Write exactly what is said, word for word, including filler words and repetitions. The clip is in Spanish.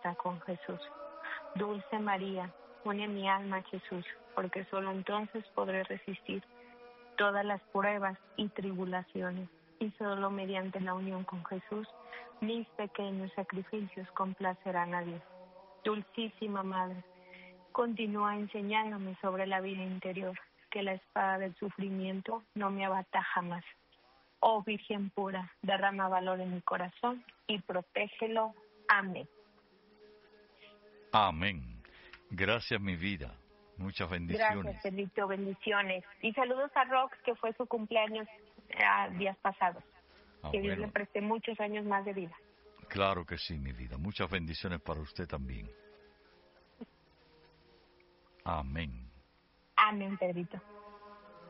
casa con Jesús. Dulce María, une mi alma a Jesús, porque solo entonces podré resistir todas las pruebas y tribulaciones, y solo mediante la unión con Jesús, mis pequeños sacrificios complacerán a Dios. Dulcísima Madre, continúa enseñándome sobre la vida interior, que la espada del sufrimiento no me abata jamás. Oh Virgen pura, derrama valor en mi corazón y protégelo. Amén. Amén. Gracias, mi vida. Muchas bendiciones. Gracias, Pedrito. Bendiciones. Y saludos a Rox, que fue su cumpleaños eh, días pasados. Ah, que Dios bueno. le preste muchos años más de vida. Claro que sí, mi vida. Muchas bendiciones para usted también. Amén. Amén, Pedrito.